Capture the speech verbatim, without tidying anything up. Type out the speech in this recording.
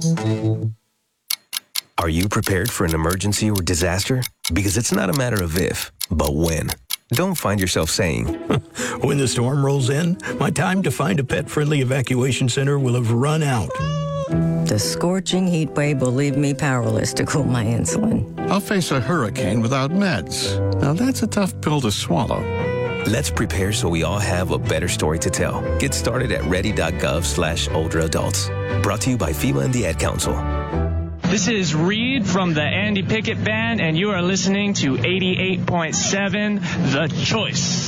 Are you prepared for an emergency or disaster? Because it's not a matter of if, but when. Don't find yourself saying, when the storm rolls in, my time to find a pet-friendly evacuation center will have run out. The scorching heat wave will leave me powerless to cool my insulin. I'll face a hurricane without meds. Now that's a tough pill to swallow. Let's prepare so we all have a better story to tell. Get started at ready.gov slash older adults. Brought to you by FEMA and the Ad Council. This is Reed from the Andy Pickett Band, and you are listening to eighty-eight point seven The Choice.